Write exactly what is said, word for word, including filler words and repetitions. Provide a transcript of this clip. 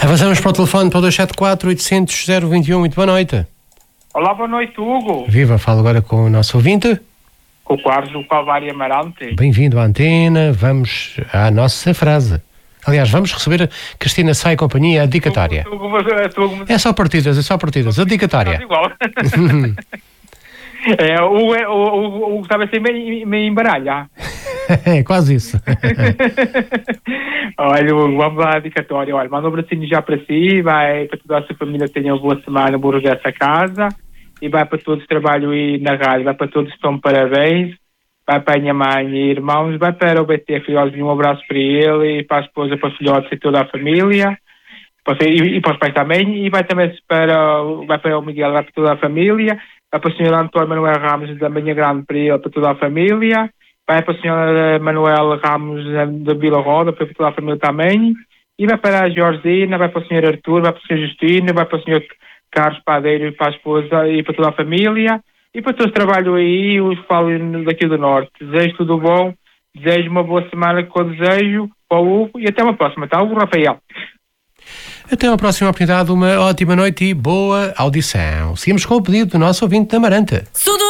Avançamos para o telefone para o dois sete quatro, oitocentos, zero vinte e um. Muito boa noite. Olá, boa noite, Hugo. Viva, falo agora com o nosso ouvinte. Com o Carlos do Calvário Amarante. Bem-vindo à antena. Vamos à nossa frase. Aliás, vamos receber a Cristina Sá e companhia, a dedicatória. Tu, tu, tu, tu, É só partidas, é só partidas. A dedicatória. igual. É, o, o, o, o estava assim meio, meio embaralha. É quase isso. Olha, vamos lá à dedicatória. Olha, manda um abracinho já para si, vai para toda a sua família que tenha uma boa semana, um bom regresso a casa, e vai para todos que trabalham aí na rádio, vai para todos que estão parabéns, vai para a minha mãe e irmãos, vai para o B T Filhotes, um abraço para ele, e para a esposa, para os filhotes e toda a família, e, e para os pais também, e vai também para, vai para o Miguel, vai para toda a família, vai para o senhor António Manuel Ramos da Manhã Grande para ele, para toda a família, vai para o senhor Manuel Ramos da Vila Roda, para toda a família também, e vai para a Georgina, vai para o senhor Artur, vai para o senhor Justino, vai para o senhor Carlos Padeiro e para a esposa e para toda a família, e para todos que trabalham aí, os que falam daqui do Norte. Desejo tudo bom, desejo uma boa semana com desejo para o Hugo, e até uma próxima, tá, Hugo Rafael? Até uma próxima oportunidade, uma ótima noite e boa audição. Seguimos com o pedido do nosso ouvinte da Amarante.